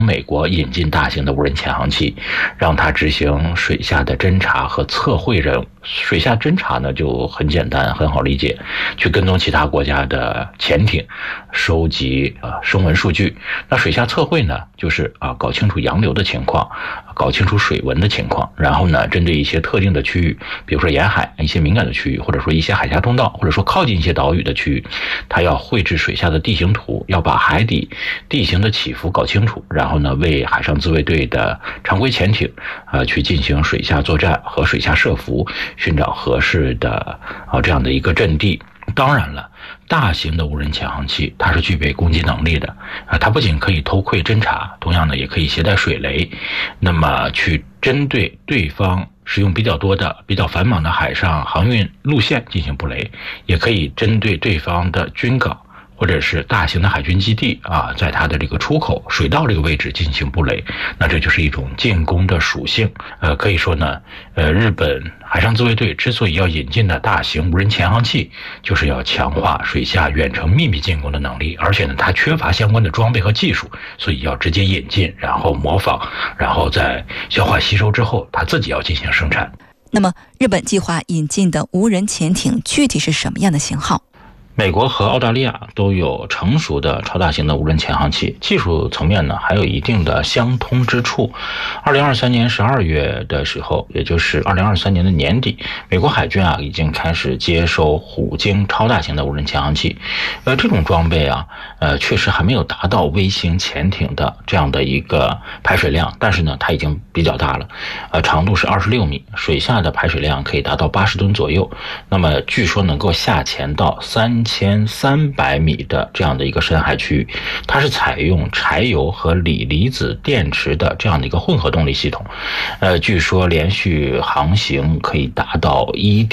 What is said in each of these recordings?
美国引进大型的无人潜航器，让它执行水下的侦察和测绘任务。水下侦察呢就很简单，很好理解，去跟踪其他国家的潜艇，收集声纹数据。那水下测绘呢，就是搞清楚洋流的情况，搞清楚水文的情况，然后呢，针对一些特定的区域，比如说沿海一些敏感的区域，或者说一些海峡通道，或者说靠近一些岛屿的区域，它要绘制水下的地形图，要把海底地形的起伏搞清楚，然后呢，为海上自卫队的常规潜艇去进行水下作战和水下设伏，寻找合适的这样的一个阵地。当然了，大型的无人潜航器它是具备攻击能力的它不仅可以偷窥侦察，同样呢也可以携带水雷，那么去针对对方使用比较多的比较繁忙的海上航运路线进行布雷，也可以针对对方的军港或者是大型的海军基地在它的这个出口水道这个位置进行布雷，那这就是一种进攻的属性。可以说呢，日本海上自卫队之所以要引进的大型无人潜航器，就是要强化水下远程秘密进攻的能力，而且呢，它缺乏相关的装备和技术，所以要直接引进，然后模仿，然后在消化吸收之后，它自己要进行生产。 那么，日本计划引进的无人潜艇具体是什么样的型号？ 美国和澳大利亚都有成熟的超大型的无人潜航器，技术层面呢还有一定的相通之处。2023年12月的时候，也就是2023年的年底，美国海军已经开始接收虎鲸超大型的无人潜航器。这种装备确实还没有达到微型潜艇的这样的一个排水量，但是呢它已经比较大了，长度是26米，水下的排水量可以达到80吨左右，那么据说能够下潜到3300米的这样的一个深海区域，它是采用柴油和锂离子电池的这样的一个混合动力系统，据说连续航行可以达到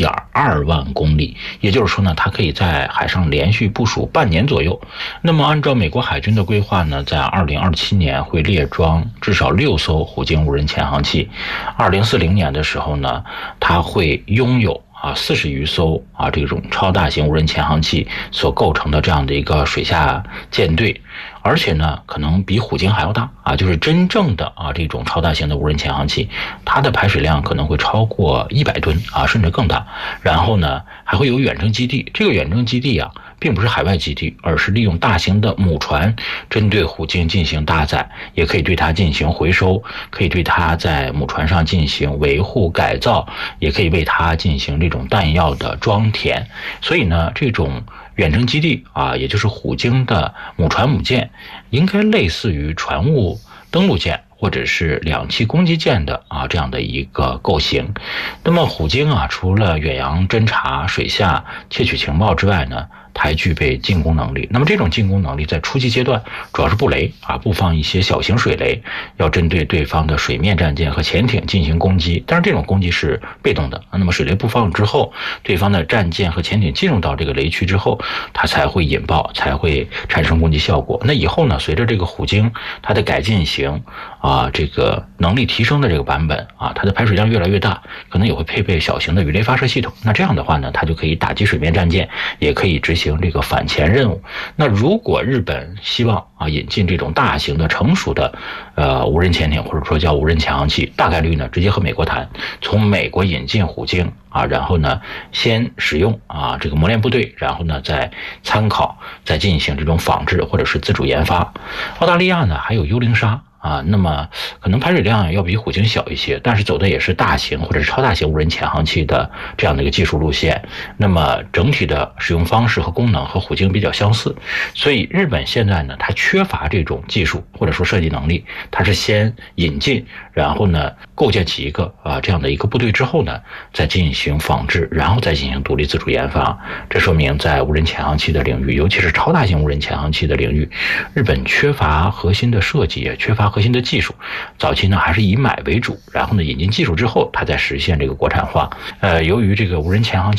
1.2万公里，也就是说呢，它可以在海上连续部署半年左右。那么按照美国海军的规划呢，在2027年会列装至少6艘虎鲸无人潜航器，2040年的时候呢，它会拥有40余艘这种超大型无人潜航器所构成的这样的一个水下舰队，而且呢可能比虎鲸还要大就是真正的这种超大型的无人潜航器，它的排水量可能会超过100吨甚至更大。然后呢还会有远征基地，这个远征基地并不是海外基地，而是利用大型的母船针对虎鲸进行搭载，也可以对它进行回收，可以对它在母船上进行维护改造，也可以为它进行这种弹药的装填。所以呢这种远征基地也就是虎鲸的母船母舰，应该类似于船坞登陆舰或者是两栖攻击舰的这样的一个构型。那么虎鲸除了远洋侦察、水下窃取情报之外呢，它还具备进攻能力。那么这种进攻能力在初期阶段主要是布雷布放一些小型水雷，要针对对方的水面战舰和潜艇进行攻击。但是这种攻击是被动的，那么水雷布放之后，对方的战舰和潜艇进入到这个雷区之后，它才会引爆，才会产生攻击效果。那以后呢，随着这个虎鲸它的改进型这个能力提升的这个版本它的排水量越来越大，可能也会配备小型的鱼雷发射系统。那这样的话呢，它就可以打击水面战舰，也可以执行这个反潜任务。那如果日本希望引进这种大型的成熟的无人潜艇，或者说叫无人潜航器，大概率呢直接和美国谈，从美国引进虎鲸然后呢先使用这个磨练部队，然后呢再参考，再进行这种仿制或者是自主研发。澳大利亚呢还有幽灵鲨那么可能排水量要比虎鲸小一些，但是走的也是大型或者是超大型无人潜航器的这样的一个技术路线。那么整体的使用方式和功能和虎鲸比较相似，所以日本现在呢，它缺乏这种技术或者说设计能力，它是先引进，然后呢构建起一个这样的一个部队之后呢，再进行仿制，然后再进行独立自主研发。这说明在无人潜航器的领域，尤其是超大型无人潜航器的领域，日本缺乏核心的设计，也缺乏核心的技术。早期呢还是以买为主，然后呢引进技术之后，它再实现这个国产化。由于这个无人潜航器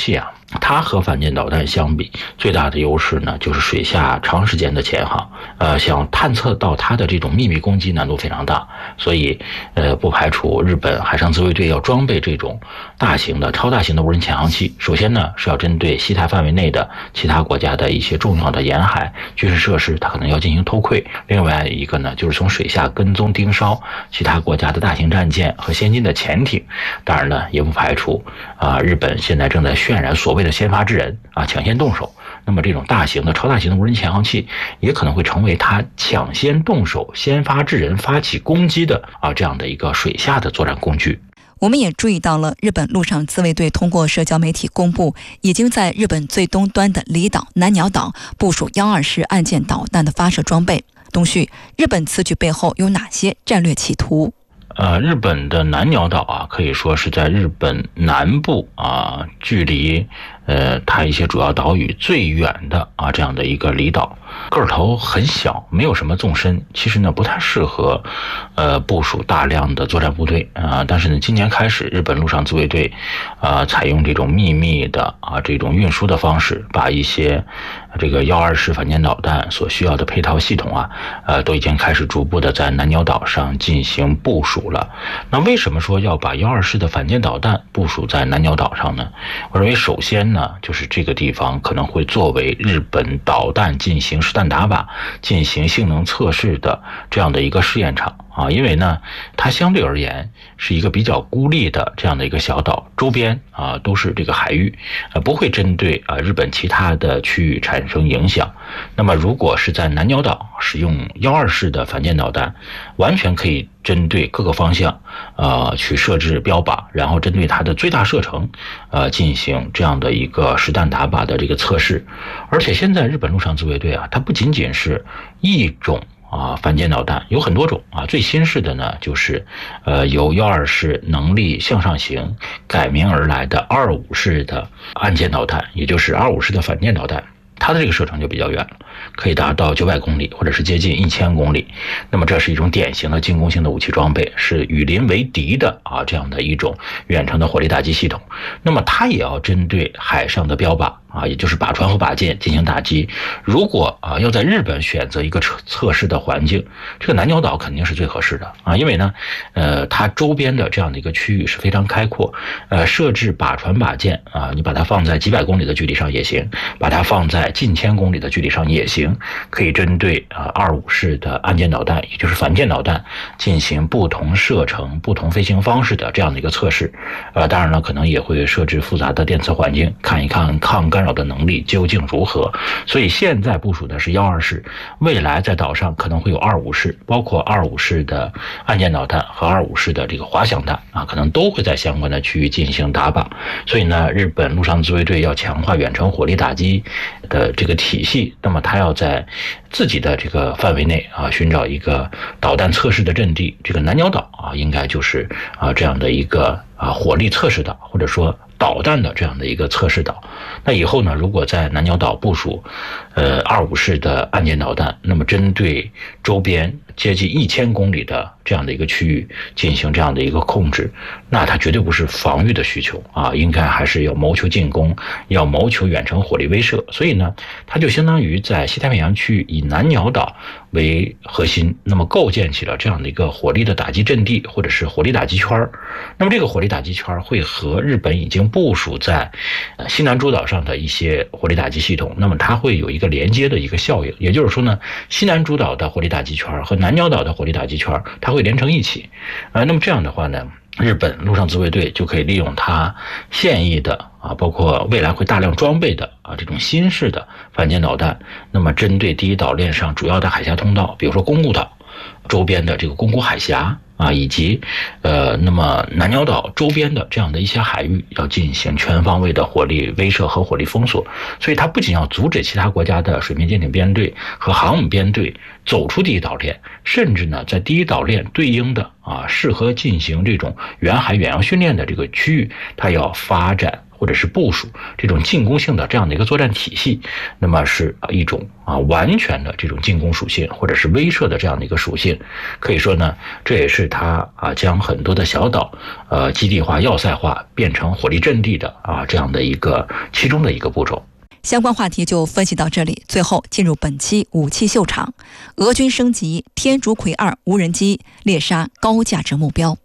它和反舰导弹相比，最大的优势呢，就是水下长时间的潜航。想探测到它的这种秘密攻击难度非常大，所以不排除日本海上自卫队要装备这种大型的、超大型的无人潜航器。首先呢，是要针对西太范围内的其他国家的一些重要的沿海军事设施，它可能要进行偷窥。另外一个呢，就是从水下跟踪盯梢其他国家的大型战舰和先进的潜艇。当然呢，也不排除日本现在正在渲染所谓的先发制人抢先动手。那么这种大型的、超大型的无人潜航器也可能会成为他抢先动手、先发制人、发起攻击的这样的一个水下的作战工具。 我们也注意到了，日本陆上自卫队通过社交媒体公布，已经在日本最东端的离岛南鸟岛部署124式岸舰导弹的发射装备。东旭，日本此举背后有哪些战略企图？ 日本的南鸟岛可以说是在日本南部距离它一些主要岛屿最远的这样的一个离岛，个头很小，没有什么纵深，其实呢不太适合部署大量的作战部队但是呢，今年开始，日本陆上自卫队采用这种秘密的这种运输的方式，把一些这个124式反舰导弹所需要的配套系统都已经开始逐步的在南鸟岛上进行部署了。那为什么说要把124式的反舰导弹部署在南鸟岛上呢？我认为首先呢，就是这个地方可能会作为日本导弹进行实弹打靶、进行性能测试的这样的一个试验场因为呢，它相对而言是一个比较孤立的这样的一个小岛，周边都是这个海域，不会针对日本其他的区域产生影响。那么如果是在南鸟岛使用124式的反舰导弹，完全可以针对各个方向去设置标靶，然后针对它的最大射程进行这样的一个实弹打靶的这个测试。而且现在日本陆上自卫队它不仅仅是一种反舰导弹，有很多种最新式的呢，就是由124式能力向上型改名而来的25式的岸舰导弹，也就是25式的反舰导弹。它的这个射程就比较远了，可以达到900公里，或者是接近1000公里。那么这是一种典型的进攻性的武器装备，是与邻为敌的这样的一种远程的火力打击系统。那么它也要针对海上的标靶也就是靶船和靶舰进行打击。如果要在日本选择一个测试的环境，这个南鸟岛肯定是最合适的因为呢，它周边的这样的一个区域是非常开阔，设置靶船靶舰你把它放在几百公里的距离上也行，把它放在近1000公里的距离上也行，可以针对25式的岸舰导弹，也就是反舰导弹进行不同射程、不同飞行方式的这样的一个测试。当然了，可能也会设置复杂的电磁环境，看一看抗干扰的能力究竟如何。所以现在部署的是124式，未来在岛上可能会有25式，包括25式的岸舰导弹和25式的这个滑翔弹可能都会在相关的区域进行打靶。所以呢，日本陆上自卫队要强化远程火力打击的这个体系，那么它要在自己的这个范围内寻找一个导弹测试的阵地。这个南鸟岛应该就是这样的一个火力测试岛，或者说导弹的这样的一个测试岛。那以后呢，如果在南鸟岛部署25式的岸舰导弹，那么针对周边接近1000公里的这样的一个区域进行这样的一个控制，那它绝对不是防御的需求应该还是要谋求进攻，要谋求远程火力威慑。所以呢，它就相当于在西太平洋区域以南鸟岛为核心，那么构建起了这样的一个火力的打击阵地，或者是火力打击圈。那么这个火力打击圈会和日本已经部署在西南诸岛上的一些火力打击系统，那么它会有一个连接的一个效应。也就是说呢，西南诸岛的火力打击圈和南鸟岛的火力打击圈它会连成一起。那么这样的话呢，日本陆上自卫队就可以利用它现役的包括未来会大量装备的这种新式的反舰导弹，那么针对第一岛链上主要的海峡通道，比如说宫古岛周边的这个宫古海峡以及那么南鸟岛周边的这样的一些海域，要进行全方位的火力威慑和火力封锁。所以它不仅要阻止其他国家的水面舰艇编队和航母编队走出第一岛链，甚至呢在第一岛链对应的适合进行这种远海远洋训练的这个区域，它要发展或者是部署这种进攻性的这样的一个作战体系，那么是一种完全的这种进攻属性或者是威慑的这样的一个属性。可以说呢，这也是它将很多的小岛基地化要塞化变成火力阵地的这样的一个其中的一个步骤。 相关话题就分析到这里，最后进入本期武器秀场。俄军升级天竺葵2无人机猎杀高价值目标。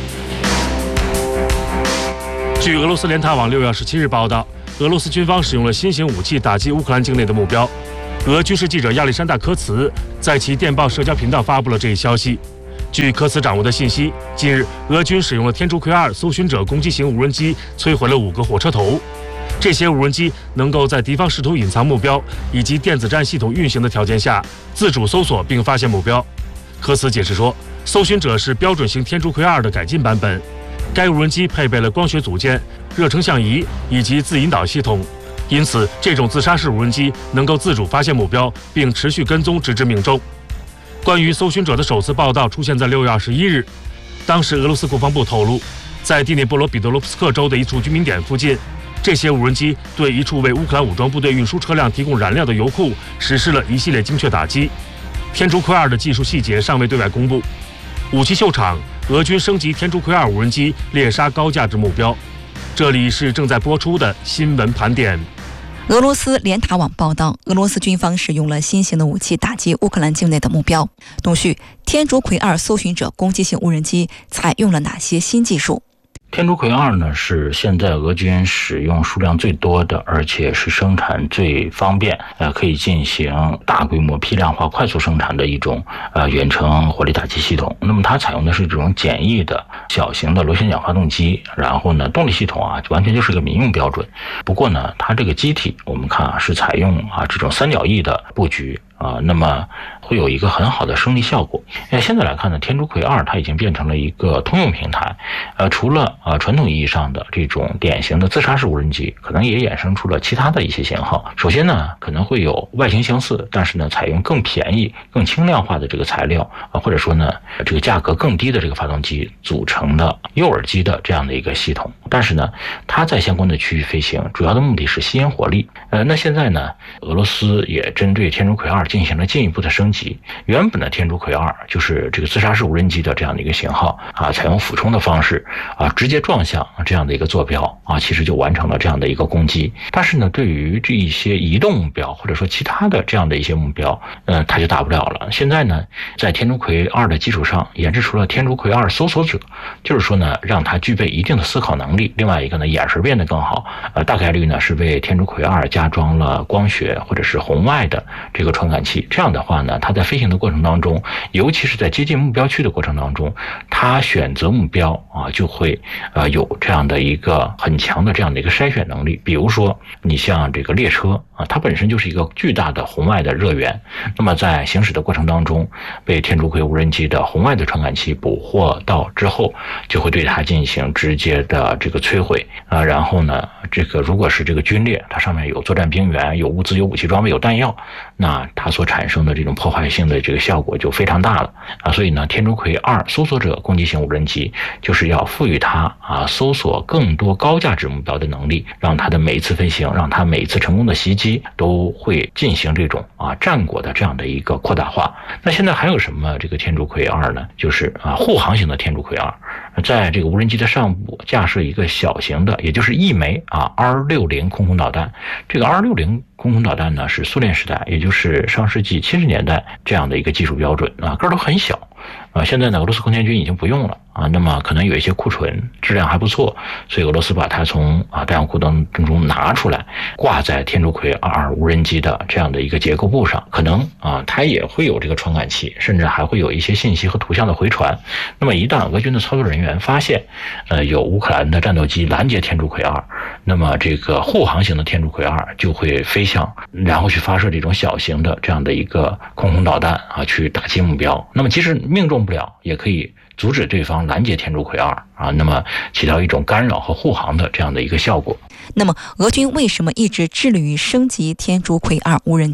据俄罗斯联塔网6月17日报道，俄罗斯军方使用了新型武器打击乌克兰境内的目标。俄军事记者亚历山大·科茨在其电报社交频道发布了这一消息。据科茨掌握的信息，近日俄军使用了天竺葵2搜寻者攻击型无人机摧毁了5个火车头。这些无人机能够在敌方试图隐藏目标以及电子战系统运行的条件下自主搜索并发现目标。科茨解释说，搜寻者是标准型天竺葵2的改进版本。该无人机配备了光学组件、热成像仪以及自引导系统，因此这种自杀式无人机能够自主发现目标并持续跟踪直至命中。关于搜寻者的首次报道出现在6月21日，当时俄罗斯国防部透露，在第聂波罗彼得罗夫斯克州的一处居民点附近，这些无人机对一处为乌克兰武装部队运输车辆提供燃料的油库实施了一系列精确打击。天竺葵2的技术细节尚未对外公布。武器秀场，俄军升级天竺葵2无人机猎杀高价值目标。这里是正在播出的新闻盘点。 俄罗斯联塔网报道，俄罗斯军方使用了新型的武器打击乌克兰境内的目标。东旭，天竺葵2搜寻者攻击性无人机采用了哪些新技术？ 天竺葵2呢，是现在俄军使用数量最多的，而且是生产最方便，可以进行大规模批量化、快速生产的一种远程火力打击系统。那么它采用的是这种简易的小型的螺旋桨发动机，然后呢，动力系统完全就是个民用标准。不过呢，它这个机体我们看是采用这种三角翼的布局。那么会有一个很好的升力效果。现在来看呢，天竺葵2它已经变成了一个通用平台。除了传统意义上的这种典型的自杀式无人机，可能也衍生出了其他的一些型号。首先呢，可能会有外形相似，但是呢，采用更便宜、更轻量化的这个材料或者说呢，这个价格更低的这个发动机组成的诱饵机的这样的一个系统。但是呢，它在相关的区域飞行，主要的目的是吸引火力。那现在呢，俄罗斯也针对天竺葵2进行了进一步的升级。原本的天竺葵2就是这个自杀式无人机的这样的一个型号采用俯冲的方式直接撞向这样的一个坐标其实就完成了这样的一个攻击。但是呢，对于这一些移动目标或者说其他的这样的一些目标，它就达不了了。现在呢，在天竺葵2的基础上研制出了天竺葵2搜索者，就是说呢，让它具备一定的思考能力。另外一个呢，眼神变得更好，大概率呢是为天竺葵2加装了光学或者是红外的这个传感器。这样的话呢，它在飞行的过程当中，尤其是在接近目标区的过程当中，它选择目标就会有这样的一个很强的这样的一个筛选能力。比如说你像这个列车它本身就是一个巨大的红外的热源，那么在行驶的过程当中，被天竺葵无人机的红外的传感器捕获到之后，就会对它进行直接的这个摧毁然后呢，这个如果是这个军列，它上面有作战兵员、有物资、有武器装备、有弹药，那它所产生的这种破坏性的这个效果就非常大了所以呢，天竺葵2搜索者攻击型无人机就是要赋予它搜索更多高价值目标的能力，让它的每一次飞行，让它每一次成功的袭击都会进行这种战果的这样的一个扩大化。那现在还有什么这个天竺葵2呢？就是护航型的天竺葵2，在这个无人机的上部架设一个小型的，也就是1枚R60空空导弹。这个 R60空空导弹呢，是苏联时代，也就是上世纪70年代这样的一个技术标准个儿都很小现在呢，俄罗斯空天军已经不用了那么可能有一些库存，质量还不错，所以俄罗斯把它从弹药库当中拿出来，挂在天竺葵2无人机的这样的一个结构部上。可能它也会有这个传感器，甚至还会有一些信息和图像的回传。那么一旦俄军的操作人员发现有乌克兰的战斗机拦截天竺葵2，那么这个护航型的天竺葵2就会飞向，然后去发射这种小型的这样的一个空空导弹去打击目标。那么即使命中不了，也可以阻止对方拦截天竺葵2那么起到一种干扰和护航的这样的一个效果。 那么俄军为什么一直致力于升级天竺葵2无人机？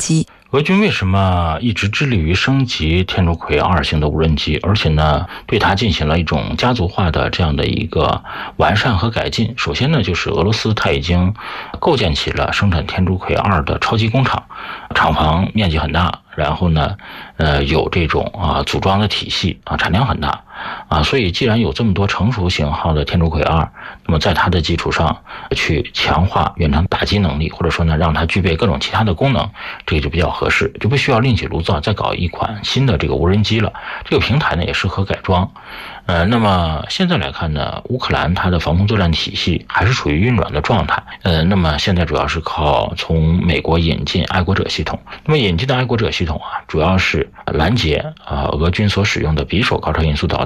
俄军为什么一直致力于升级天竺葵2型的无人机，而且呢对它进行了一种家族化的这样的一个完善和改进？首先呢，就是俄罗斯它已经构建起了生产天竺葵2的超级工厂，厂房面积很大，然后呢有这种组装的体系产量很大所以既然有这么多成熟型号的天竺葵2，那么在它的基础上去强化远程打击能力，或者说呢让它具备各种其他的功能，这个就比较合适，就不需要另起炉灶再搞一款新的这个无人机了。这个平台呢也适合改装。那么现在来看呢，乌克兰它的防空作战体系还是处于运转的状态。那么现在主要是靠从美国引进爱国者系统。那么引进的爱国者系统主要是拦截俄军所使用的匕首高超音速导弹。